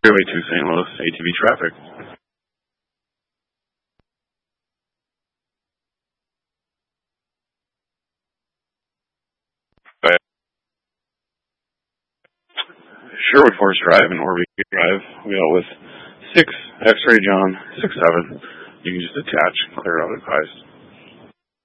Freeway to St. Louis, ATV traffic. Sherwood Forest Drive and Orby Drive, we dealt with 6 X-ray John, 6-7. You can just attach, clear out advised.